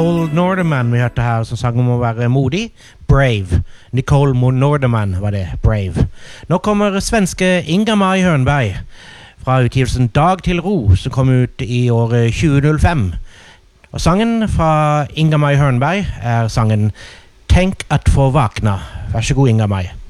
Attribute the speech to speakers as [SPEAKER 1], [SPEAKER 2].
[SPEAKER 1] Nicole Norderman vi hørte her som sang om å være modig. Brave. Nicole Norderman var det. Brave. Nå kommer svenske Inga-Maj Hörnberg fra utgivelsen Dag til ro som kom ut i året 2005. Og sangen fra Inga-Maj Hörnberg sangen Tänk att få vakna. Vær så god Inga-Maj.